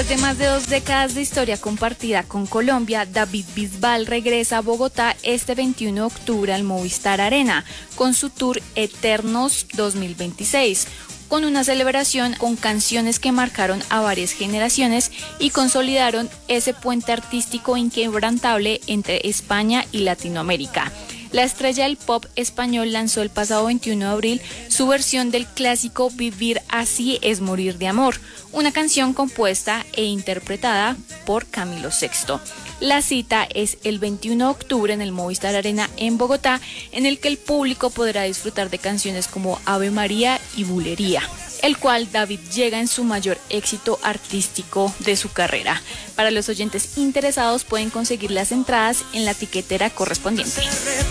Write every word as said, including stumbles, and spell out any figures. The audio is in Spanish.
Después de más de dos décadas de historia compartida con Colombia, David Bisbal regresa a Bogotá este veintiuno de octubre al Movistar Arena con su tour Eternos dos mil veintiséis, con una celebración con canciones que marcaron a varias generaciones y consolidaron ese puente artístico inquebrantable entre España y Latinoamérica. La estrella del pop español lanzó el pasado veintiuno de abril su versión del clásico Vivir así es morir de amor, una canción compuesta e interpretada por Camilo Sexto. La cita es el veintiuno de octubre en el Movistar Arena en Bogotá, en el que el público podrá disfrutar de canciones como Ave María y Bulería, el cual David llega en su mayor éxito artístico de su carrera. Para los oyentes interesados pueden conseguir las entradas en la tiquetera correspondiente.